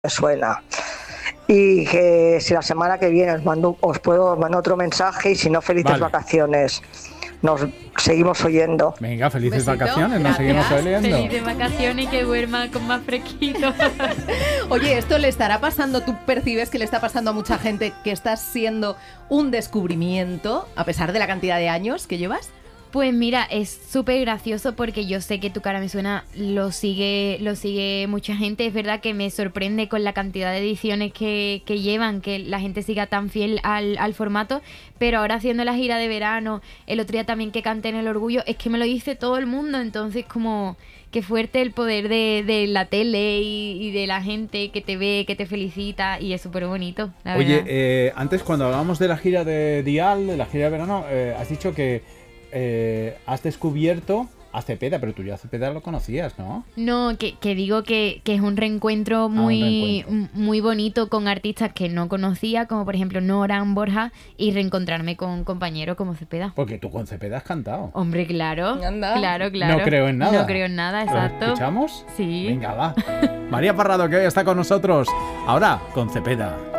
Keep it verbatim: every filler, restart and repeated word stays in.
suena. Y que si la semana que viene os mando, os puedo mandar otro mensaje y si no, felices Vale. vacaciones. Nos seguimos oyendo. Venga, felices Besito. vacaciones, nos Gracias. seguimos oyendo. Feliz de vacaciones y que duerma con más fresquito. Oye, ¿esto le estará pasando? ¿Tú percibes que le está pasando a mucha gente que estás siendo un descubrimiento a pesar de la cantidad de años que llevas? Pues mira, es súper gracioso porque yo sé que Tu cara me suena lo sigue lo sigue mucha gente. Es verdad que me sorprende con la cantidad de ediciones que, que llevan, que la gente siga tan fiel al, al formato. Pero ahora haciendo la gira de verano, el otro día también que canté en El Orgullo, es que me lo dice todo el mundo. Entonces como qué fuerte el poder de, de la tele y, y de la gente que te ve, que te felicita, y es súper bonito, la Oye, verdad. eh, antes cuando hablábamos de la gira de Dial, de la gira de verano, eh, has dicho que eh, has descubierto a Cepeda, pero tú ya a Cepeda lo conocías, ¿no? No, que, que digo que, que es un reencuentro muy, Ah, un reencuentro. muy bonito con artistas que no conocía, como por ejemplo Noran, Borja, y reencontrarme con compañeros como Cepeda. Porque tú con Cepeda has cantado. Hombre, claro, Anda. claro, claro. No creo en nada. No creo en nada, ¿Lo exacto. escuchamos? Sí. Venga, va. María Parrado, que hoy está con nosotros. Ahora, con Cepeda.